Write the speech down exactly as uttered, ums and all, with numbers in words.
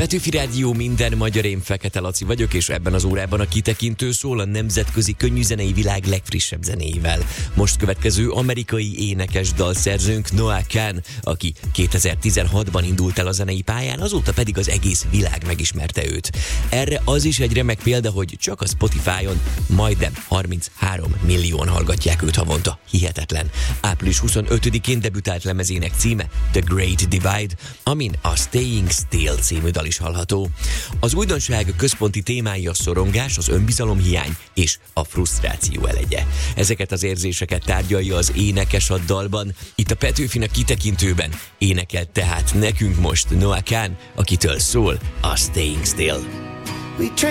Petőfi Rádió, minden magyar, én Fekete Laci vagyok, és ebben az órában a kitekintő szól a nemzetközi könnyűzenei világ legfrissebb zenéivel. Most következő amerikai énekes dalszerzőnk Noah Kahan, aki kétezer-tizenhatban indult el a zenei pályán, azóta pedig az egész világ megismerte őt. Erre az is egy remek példa, hogy csak a Spotify-on majdnem harminchárom millióan hallgatják őt havonta. Hihetetlen. április huszonötödikén debütált lemezének címe The Great Divide, amin a Staying Still című dal is hallható. Az újdonság központi témái a szorongás, az önbizalomhiány és a frusztráció elegye. Ezeket az érzéseket tárgyalja az énekes a dalban. Itt a Petőfinek kitekintőben énekel tehát nekünk most Noah Kahan, akitől szól a Staying Still.